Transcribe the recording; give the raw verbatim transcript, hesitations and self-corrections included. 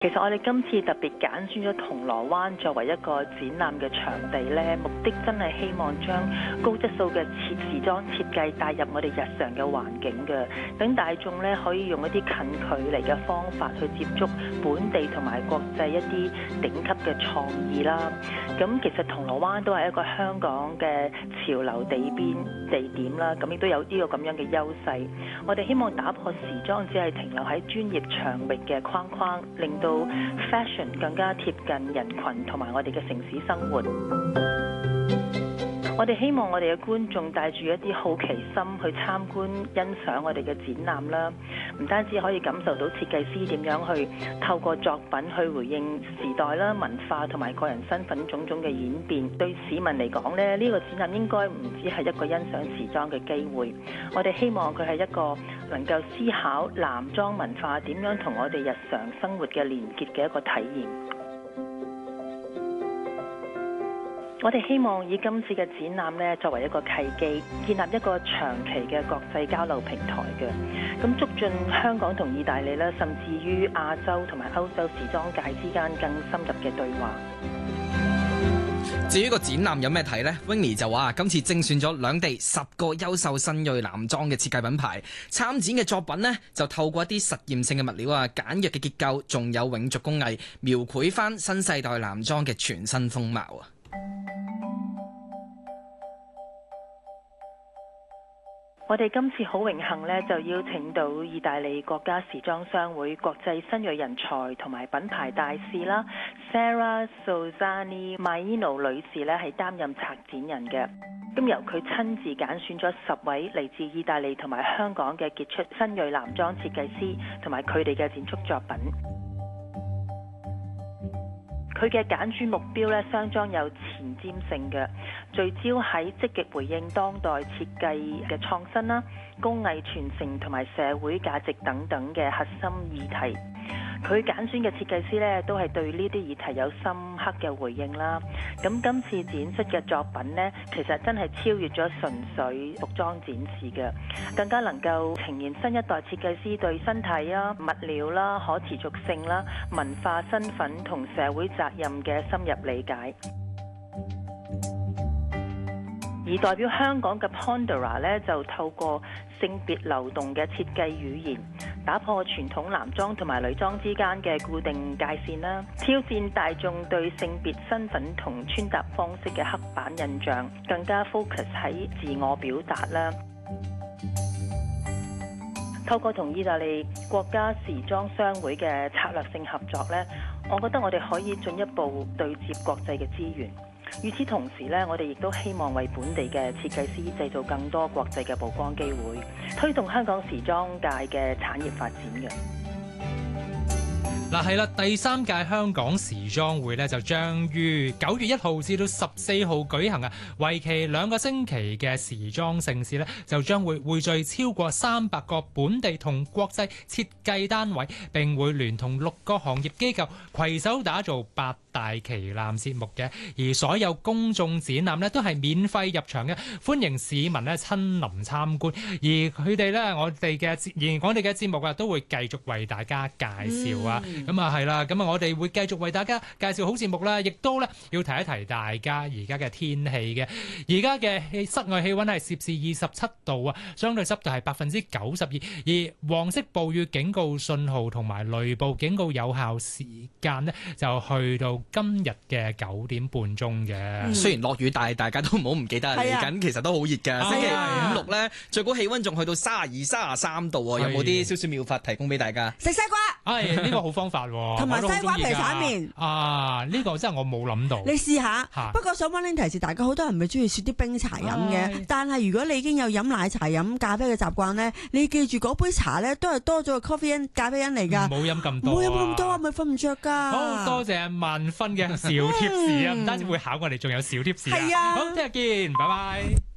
其實我哋今次特別揀選咗銅鑼灣作為一個展覽嘅場地呢，目的真係希望將高質素嘅設時裝設計帶入我哋日常嘅環境嘅，等大眾呢可以用一啲近距離嘅方法去接觸本地同埋國際一啲頂級嘅創意啦。咁其實銅鑼灣都係一個香港嘅潮流地邊地點啦，咁亦都有呢個咁樣嘅優勢。我哋希望打破時裝只係停留喺專業場域嘅框框，令到fashion 更加貼近人群同埋我哋嘅城市生活。我哋希望我哋嘅觀眾帶住一啲好奇心去參觀欣賞我哋嘅展覽啦，唔單止可以感受到設計師點樣去透過作品去回應時代啦、文化同埋個人身份種種嘅演變。對市民嚟講咧，呢個展覽應該唔只係一個欣賞時裝嘅機會，我哋希望佢係一個能夠思考男裝文化點樣同我哋日常生活嘅連結嘅一個體驗。我哋希望以今次嘅展覽咧作為一個契機，建立一個長期嘅國際交流平台嘅，咁促進香港同意大利咧，甚至於亞洲同埋歐洲時裝界之間更深入嘅對話。 至於個展覽有咩睇呢？ Winnie 就話今次精選咗兩地十個優秀新銳男裝嘅設計品牌，參展嘅作品呢，就透過一啲實驗性嘅物料啊、簡約嘅結構，仲有永續工藝，描繪翻新世代男裝嘅全新風貌啊！ 我哋今次好榮幸咧，就邀請到意大利國家時裝商會國際新銳人才同埋品牌大使啦 Sara Sozzani Maino 女士咧，係擔任策展人嘅。咁由佢親自揀選咗十位嚟自意大利同埋香港嘅傑出新銳男裝設計師，同埋佢哋嘅展出作品。佢嘅揀選目標咧，相當有前瞻性嘅，聚焦喺積極回應當代設計嘅創新啦、工藝傳承同埋社會價值等等嘅核心議題。佢揀選嘅設計師咧，都係對呢啲議題有深刻嘅回應啦。咁今次展出嘅作品呢，其實真係超越咗純粹服裝展示嘅，更加能夠呈現新一代設計師對身體啊、物料啦、可持續性啦、文化身份同社會責任嘅深入理解。而代表香港嘅 Pondera 咧，就透過性別流動嘅設計語言，打破傳統男裝同埋女裝之間嘅固定界線啦，挑戰大眾對性別身份同穿搭方式嘅刻板印象，更加 focus 喺自我表達啦。透過同意大利國家時裝商會嘅策略性合作咧，我覺得我哋可以進一步對接國際嘅資源。與此同時咧，我哋亦都希望為本地嘅設計師製造更多國際嘅曝光機會，推動香港時裝界嘅產業發展嘅。 嗱係啦，第三屆香港時裝會咧就將於九月一號至到十四號舉行啊，為期兩個星期嘅時裝盛事咧，就將會匯聚超過三百個本地同國際設計單位，並會聯同六個行業機構攜手打造八大旗艦節目嘅。而所有公眾展覽咧都係免費入場嘅，歡迎市民咧親臨參觀。而佢哋咧，我哋嘅而我哋嘅節目啊，都會繼續為大家介紹啊。嗯咁啊係啦，咁啊我哋會繼續為大家介紹好節目啦，亦都咧要提一提大家而家嘅天氣嘅。而家嘅室外氣溫係攝氏二十七度啊，相對濕度係百分之九十二，而黃色暴雨警告信號同埋雷暴警告有效時間呢，就去到今日嘅九點半鐘嘅。 嗯、雖然落雨，但係大家都唔好唔記得嚟緊，其實都好熱㗎。 啊、 星期五六咧，最高氣溫仲去到三十二、三十三度啊！有冇啲少少妙法提供俾大家？ 食西瓜。 係呢、呢個好方法。 同埋西瓜皮炒麵啊！呢、呢個真係我冇諗到。 你試下。不過想溫馨提示大家，好多人唔係中意雪啲冰茶飲嘅。但係如果你已經有飲奶茶、飲咖啡嘅習慣咧，你記住嗰杯茶咧都係多咗個 coffee 因咖啡因嚟㗎。 唔好飲咁多。唔好飲咁多，咪瞓唔着㗎。 好多謝萬分嘅小貼士啊！唔、嗯、單止會考我哋，仲有小貼士啊！ 係啊。 好，聽日見，拜拜。